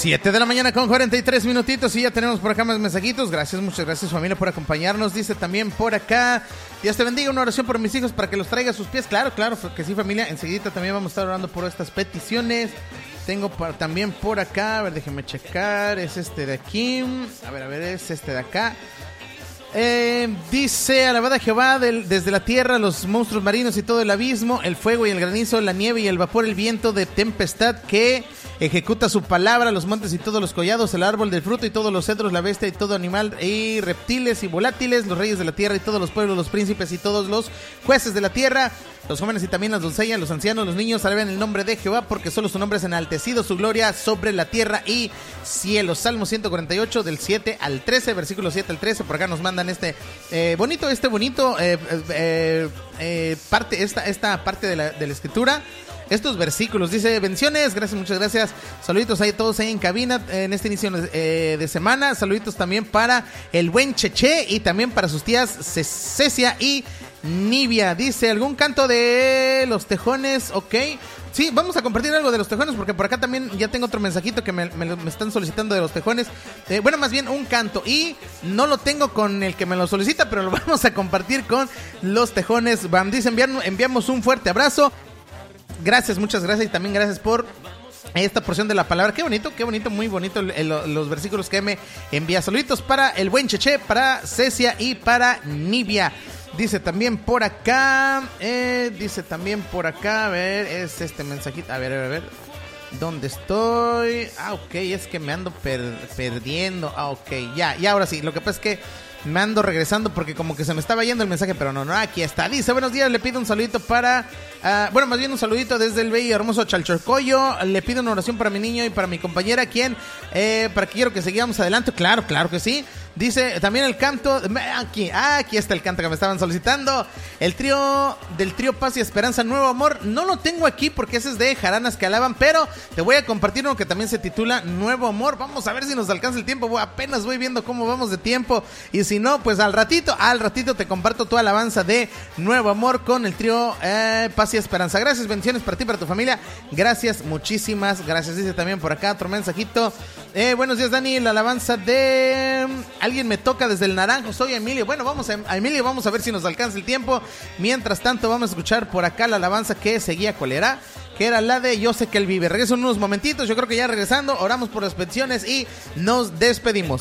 7 de la mañana con 43 minutitos y ya tenemos por acá más mensajitos. Gracias, muchas gracias familia por acompañarnos. Dice también por acá, Dios te bendiga, una oración por mis hijos para que los traiga a sus pies. Claro, claro que sí familia, enseguida también vamos a estar orando por estas peticiones. Tengo también por acá, a ver, déjenme checar, es este de aquí, a ver, es este de acá. Dice, alabada Jehová desde la tierra, los monstruos marinos y todo el abismo, el fuego y el granizo, la nieve y el vapor, el viento de tempestad que ejecuta su palabra, los montes y todos los collados, el árbol del fruto y todos los cedros, la bestia y todo animal y reptiles y volátiles, los reyes de la tierra y todos los pueblos, los príncipes y todos los jueces de la tierra, los jóvenes y también las doncellas, los ancianos, los niños, alaben el nombre de Jehová, porque solo su nombre es enaltecido, su gloria sobre la tierra y cielo. Salmo 148 del 7 al 13, versículo 7 al 13, por acá nos mandan esta parte de la escritura. Estos versículos, dice, bendiciones, gracias, muchas gracias, saluditos a todos ahí en cabina en este inicio de semana, saluditos también para el buen Cheche y también para sus tías Cecia y Nivia. Dice, ¿algún canto de los tejones? Ok, sí, vamos a compartir algo de los tejones porque por acá también ya tengo otro mensajito que me están solicitando de los tejones. Bueno, más bien un canto y no lo tengo con el que me lo solicita, pero lo vamos a compartir con los tejones. Dice, enviamos un fuerte abrazo. Gracias, muchas gracias y también gracias por esta porción de la palabra. Qué bonito, muy bonito los versículos que me envía. Saluditos para el buen Cheche, para Cecia y para Nivia. Dice también por acá, a ver, es este mensajito, a ver, ¿dónde estoy? Ok, es que me ando perdiendo, ok, ya, ahora sí, lo que pasa es que me ando regresando porque como que se me estaba yendo el mensaje, pero no, aquí está. Dice, buenos días, le pido un saludito para... más bien un saludito desde el bello y hermoso Chalchorcoyo. Le pido una oración para mi niño y para mi compañera, para que quiero que sigamos adelante. Claro que sí. Dice, también el canto... Aquí está el canto que me estaban solicitando. El trío Paz y Esperanza, Nuevo Amor. No lo tengo aquí porque ese es de Jaranas que Alaban, pero te voy a compartir uno que también se titula Nuevo Amor. Vamos a ver si nos alcanza el tiempo. Apenas voy viendo cómo vamos de tiempo. Y si no, pues al ratito te comparto tu alabanza de Nuevo Amor con el trío Paz y Esperanza. Gracias, bendiciones para ti, para tu familia. Gracias, muchísimas gracias. Dice también por acá otro mensajito. Buenos días, Dani. La alabanza de... Alguien me toca desde el Naranjo. Soy Emilio. Bueno, vamos a Emilio. Vamos a ver si nos alcanza el tiempo. Mientras tanto, vamos a escuchar por acá la alabanza que seguía. ¿Cuál era? Que era la de Yo sé que él vive. Regreso en unos momentitos. Yo creo que ya regresando, oramos por las peticiones y nos despedimos.